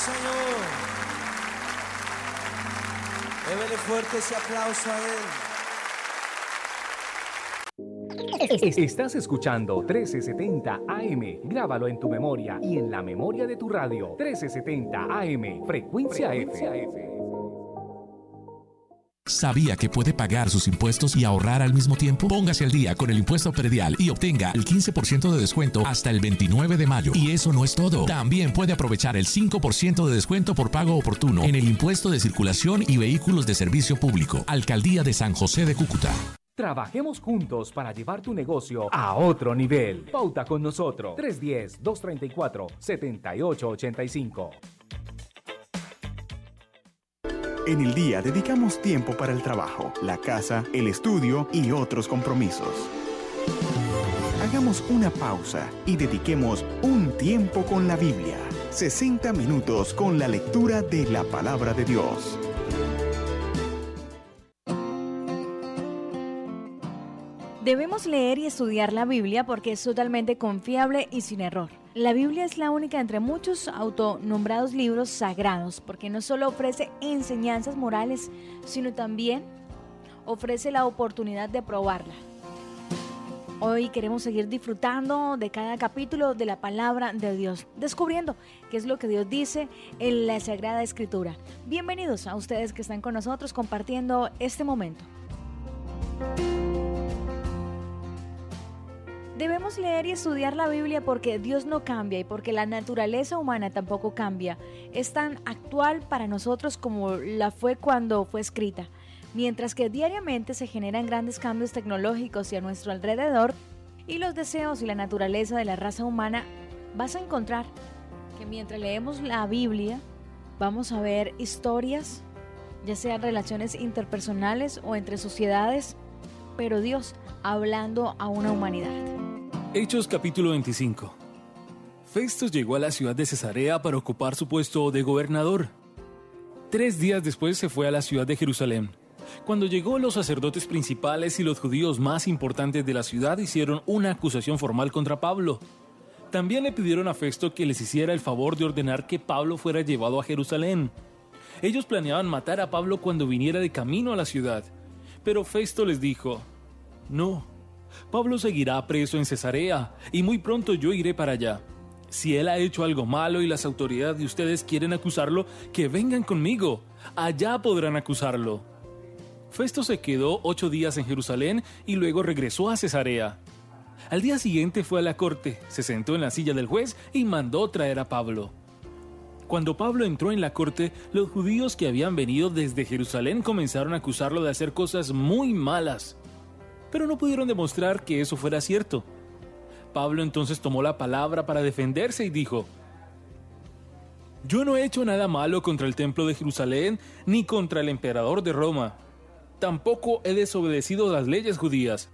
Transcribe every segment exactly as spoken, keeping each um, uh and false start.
Señor. Démele fuerte ese aplauso a Él. Estás escuchando trece setenta A M. Grábalo en tu memoria y en la memoria de tu radio. trece setenta A M. Frecuencia, Frecuencia F. F. ¿Sabía que puede pagar sus impuestos y ahorrar al mismo tiempo? Póngase al día con el impuesto predial y obtenga el quince por ciento de descuento hasta el veintinueve de mayo. Y eso no es todo. También puede aprovechar el cinco por ciento de descuento por pago oportuno en el impuesto de circulación y vehículos de servicio público. Alcaldía de San José de Cúcuta. Trabajemos juntos para llevar tu negocio a otro nivel. Pauta con nosotros. tres uno cero, dos tres cuatro, siete ocho ocho cinco. En el día dedicamos tiempo para el trabajo, la casa, el estudio y otros compromisos. Hagamos una pausa y dediquemos un tiempo con la Biblia. sesenta minutos con la lectura de la Palabra de Dios. Debemos leer y estudiar la Biblia porque es totalmente confiable y sin error. La Biblia es la única entre muchos autonombrados libros sagrados porque no solo ofrece enseñanzas morales, sino también ofrece la oportunidad de probarla. Hoy queremos seguir disfrutando de cada capítulo de la Palabra de Dios, descubriendo qué es lo que Dios dice en la Sagrada Escritura. Bienvenidos a ustedes que están con nosotros compartiendo este momento. Debemos leer y estudiar la Biblia porque Dios no cambia y porque la naturaleza humana tampoco cambia. Es tan actual para nosotros como la fue cuando fue escrita. Mientras que diariamente se generan grandes cambios tecnológicos y a nuestro alrededor, y los deseos y la naturaleza de la raza humana, vas a encontrar que mientras leemos la Biblia, vamos a ver historias, ya sean relaciones interpersonales o entre sociedades, pero Dios hablando a una humanidad. Hechos capítulo veinticinco. Festo llegó a la ciudad de Cesarea para ocupar su puesto de gobernador. Tres días después se fue a la ciudad de Jerusalén. Cuando llegó, los sacerdotes principales y los judíos más importantes de la ciudad hicieron una acusación formal contra Pablo. También le pidieron a Festo que les hiciera el favor de ordenar que Pablo fuera llevado a Jerusalén. Ellos planeaban matar a Pablo cuando viniera de camino a la ciudad. Pero Festo les dijo: no, Pablo seguirá preso en Cesarea y muy pronto yo iré para allá. Si él ha hecho algo malo y las autoridades de ustedes quieren acusarlo, que vengan conmigo. Allá podrán acusarlo. Festo se quedó ocho días en Jerusalén y luego regresó a Cesarea. Al día siguiente fue a la corte, se sentó en la silla del juez y mandó traer a Pablo. Cuando Pablo entró en la corte, los judíos que habían venido desde Jerusalén comenzaron a acusarlo de hacer cosas muy malas, pero no pudieron demostrar que eso fuera cierto. Pablo entonces tomó la palabra para defenderse y dijo: yo no he hecho nada malo contra el templo de Jerusalén ni contra el emperador de Roma. Tampoco he desobedecido las leyes judías.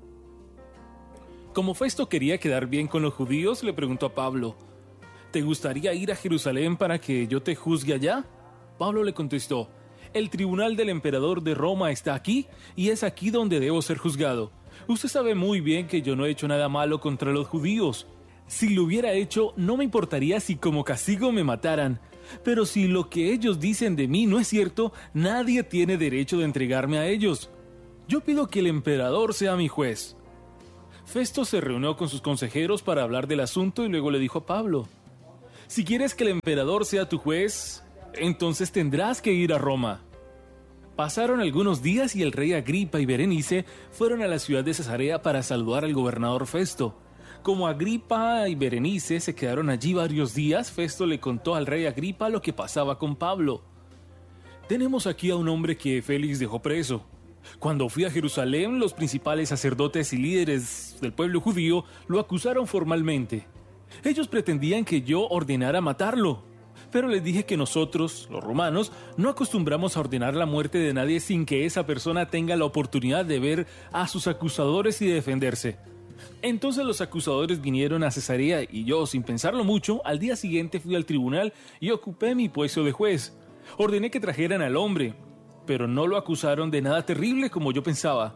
Como Festo quería quedar bien con los judíos, le preguntó a Pablo: ¿te gustaría ir a Jerusalén para que yo te juzgue allá? Pablo le contestó: el tribunal del emperador de Roma está aquí y es aquí donde debo ser juzgado. Usted sabe muy bien que yo no he hecho nada malo contra los judíos. Si lo hubiera hecho, no me importaría si como castigo me mataran. Pero si lo que ellos dicen de mí no es cierto, nadie tiene derecho de entregarme a ellos. Yo pido que el emperador sea mi juez. Festo se reunió con sus consejeros para hablar del asunto y luego le dijo a Pablo: si quieres que el emperador sea tu juez, entonces tendrás que ir a Roma. Pasaron algunos días y el rey Agripa y Berenice fueron a la ciudad de Cesarea para saludar al gobernador Festo. Como Agripa y Berenice se quedaron allí varios días, Festo le contó al rey Agripa lo que pasaba con Pablo. Tenemos aquí a un hombre que Félix dejó preso. Cuando fui a Jerusalén, los principales sacerdotes y líderes del pueblo judío lo acusaron formalmente. Ellos pretendían que yo ordenara matarlo. Pero les dije que nosotros, los romanos, no acostumbramos a ordenar la muerte de nadie sin que esa persona tenga la oportunidad de ver a sus acusadores y defenderse. Entonces los acusadores vinieron a Cesarea y yo, sin pensarlo mucho, al día siguiente fui al tribunal y ocupé mi puesto de juez. Ordené que trajeran al hombre, pero no lo acusaron de nada terrible como yo pensaba.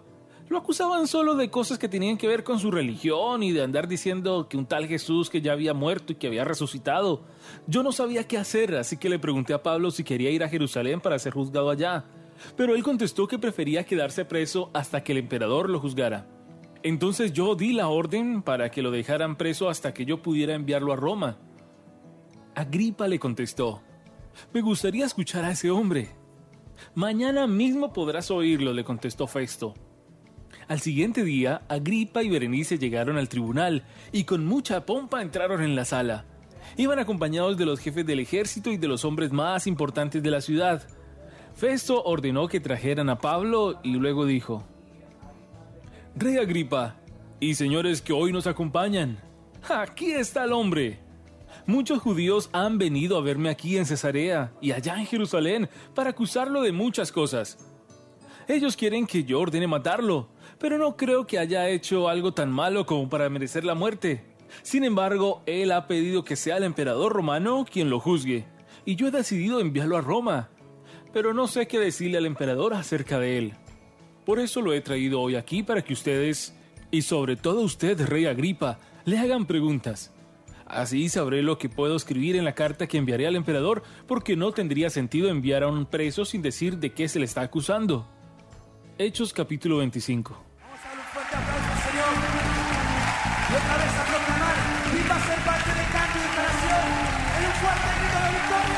Lo acusaban solo de cosas que tenían que ver con su religión y de andar diciendo que un tal Jesús que ya había muerto y que había resucitado. Yo no sabía qué hacer, así que le pregunté a Pablo si quería ir a Jerusalén para ser juzgado allá. Pero él contestó que prefería quedarse preso hasta que el emperador lo juzgara. Entonces yo di la orden para que lo dejaran preso hasta que yo pudiera enviarlo a Roma. Agripa le contestó: me gustaría escuchar a ese hombre. Mañana mismo podrás oírlo, le contestó Festo. Al siguiente día, Agripa y Berenice llegaron al tribunal y con mucha pompa entraron en la sala. Iban acompañados de los jefes del ejército y de los hombres más importantes de la ciudad. Festo ordenó que trajeran a Pablo y luego dijo: Rey Agripa y señores que hoy nos acompañan, aquí está el hombre. Muchos judíos han venido a verme aquí en Cesarea y allá en Jerusalén para acusarlo de muchas cosas. Ellos quieren que yo ordene matarlo, pero no creo que haya hecho algo tan malo como para merecer la muerte. Sin embargo, él ha pedido que sea el emperador romano quien lo juzgue, y yo he decidido enviarlo a Roma. Pero no sé qué decirle al emperador acerca de él. Por eso lo he traído hoy aquí para que ustedes, y sobre todo usted, Rey Agripa, le hagan preguntas. Así sabré lo que puedo escribir en la carta que enviaré al emperador, porque no tendría sentido enviar a un preso sin decir de qué se le está acusando. Hechos capítulo veinticinco. Vamos a darle un fuerte aplauso al Señor. Y otra vez a proclamar: viva ser parte del cambio y de creación. En un fuerte